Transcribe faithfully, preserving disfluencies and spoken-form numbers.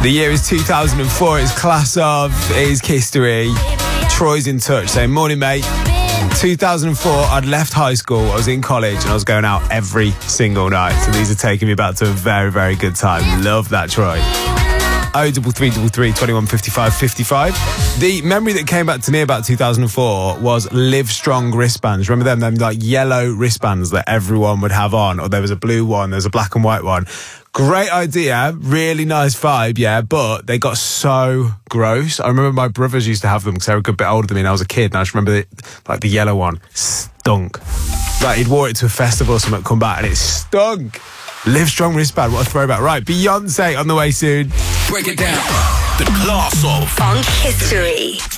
The year is two thousand four. It's class of, it is history. Troy's in touch saying, morning, mate. two thousand four, I'd left high school, I was in college, and I was going out every single night. So these are taking me back to a very, very good time. Love that, Troy. oh double three double three twenty-one fifty-five fifty-five. The memory that came back to me about two thousand four was Live Strong wristbands. Remember them? Them like yellow wristbands that everyone would have on, or there was a blue one, there was a black and white one. Great idea, really nice vibe, yeah, but they got so gross. I remember my brothers used to have them because they were a good bit older than me and I was a kid, and I just remember, the, like, the yellow one stunk. Like, he'd wore it to a festival or something, come back, and it stunk. Live Strong wristband, what a throwback. Right, Beyonce on the way soon. Break it down. The class of Funk History.